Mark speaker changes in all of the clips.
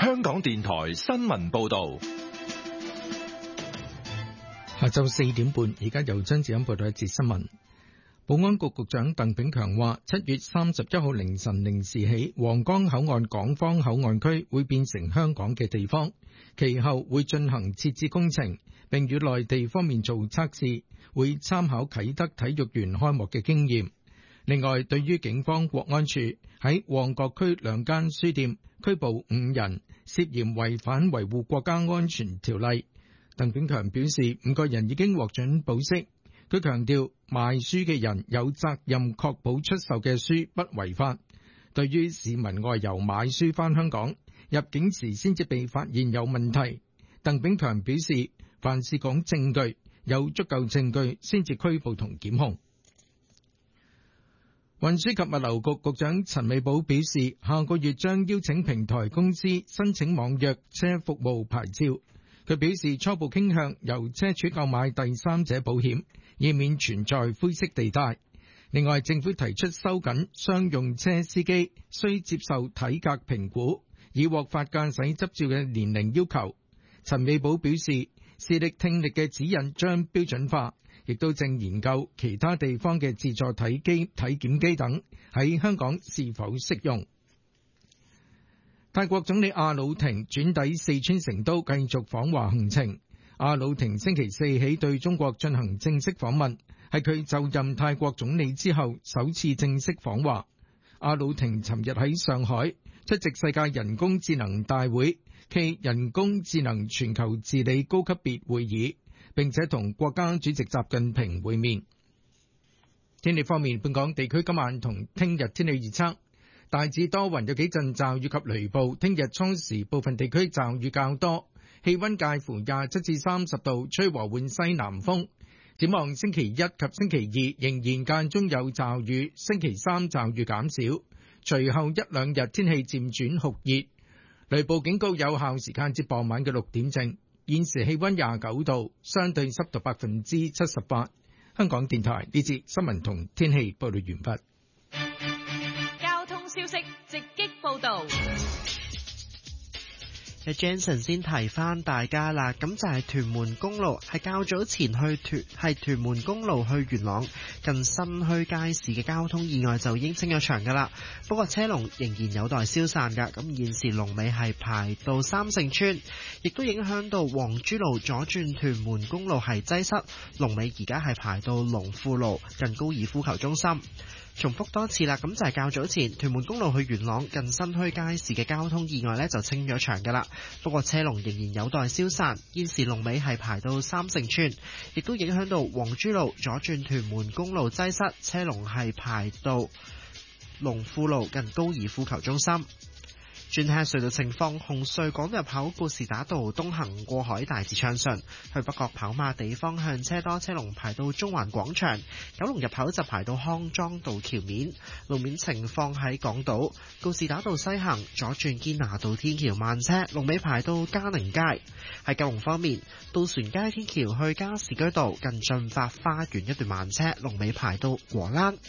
Speaker 1: 香港電台新聞報道。
Speaker 2: 下晝4點半，而家由張子欣報道一節新聞。保安局局長鄧炳強話，7月31號凌晨0時起，皇崗口岸港方口岸區會變成香港嘅地方，其後會進行設置工程，並與內地方面做測試，會參考啟德體育園開幕嘅經驗。另外，對於警方國安處喺旺角區2間書店拘捕5人，涉嫌違反維護國家安全條例，鄧炳強表示5個人已經獲准保釋。佢強調賣書嘅人有責任確保出售嘅書不違法。對於市民外遊買書返香港，入境時先至被發現有問題，鄧炳強表示凡事講證據，有足夠證據先至拘捕同檢控。運輸及物流局局長陳美寶表示，下個月將邀請平台公司申請網約車服務牌照。佢表示初步傾向由車主購買第三者保險，以免存在灰色地帶。另外，政府提出收緊商用車司機需接受體格評估，以獲發駕駛執照嘅年齡要求。陳美寶表示，視力聽力嘅指引將標準化，亦都正研究其他地方嘅自助體檢機等喺香港是否適用。泰國總理阿魯廷轉抵四川成都繼續訪華行程。阿魯廷星期四起對中國進行正式訪問，係佢就任泰國總理之後首次正式訪華。阿魯廷尋日喺上海出席世界人工智能大會暨人工智能全球治理高級別會議，並且同國家主席習近平會面。天氣方面，本港地區今晚同聽日天氣預測大致多雲，有幾陣驟雨及雷暴。聽日初時部分地區驟雨較多，氣溫介乎27至30度，吹和緩西南風。展望星期一及星期二仍然間中有驟雨，星期三驟雨減少，隨後一兩日天氣漸轉酷熱，雷暴警告有效時間至傍晚嘅6點正。現時氣溫29度，相對濕度78%。香港電台呢節新聞同天氣報道完畢。
Speaker 3: 消息直擊報道。
Speaker 4: Jensen 先提翻大家啦，咁就係屯門公路，係較早前係屯門公路去元朗近新墟街市嘅交通意外就已經清咗場噶啦，不過車龍仍然有待消散噶。咁現時龍尾係排到三聖村，亦都影響到黃珠路左轉屯門公路係擠塞，龍尾而家係排到龍富路近高爾夫球中心。重複多次啦，咁就係較早前屯門公路去元朗近新墟街市嘅交通意外呢就清咗場噶啦，不過車龍仍然有待消散。現時龍尾係排到三聖村，亦都影響到黃珠路左轉屯門公路擠塞，車龍係排到龍富路近高爾夫球中心。轉睇下隧道情況，紅隧港入口告士打道東行過海大致暢順，去北角跑馬地方向車多，車龍排到中環廣場，九龍入口就排到康莊道橋面。路面情況喺港島告士打道西行左轉堅拿道天橋慢車，龍尾排到嘉寧街。喺九龍方面，渡船街天橋去加士居道近駿發花園一段慢車，龍尾排到果欄。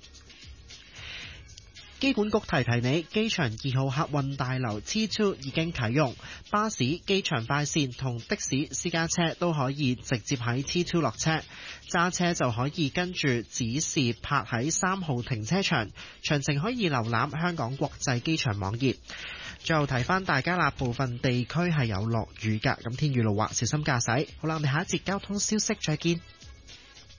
Speaker 4: 機管局提提你，機場2號客運大樓 T2 已經啟用，巴士、機場快線同的士、私家車都可以直接喺 T2 落車，揸車就可以跟住指示泊喺3號停車場。詳情可以瀏覽香港國際機場網頁。最後提翻大家啦，部分地區係有落雨㗎，咁天雨路滑，小心駕駛。好啦，我哋下一節交通消息再見。